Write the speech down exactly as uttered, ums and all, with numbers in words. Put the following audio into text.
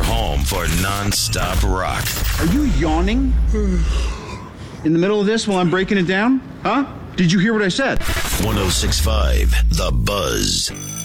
home for non-stop rock. Are you yawning? In the middle of this while I'm breaking it down? Huh? Did you hear what I said? one oh six point five The Buzz.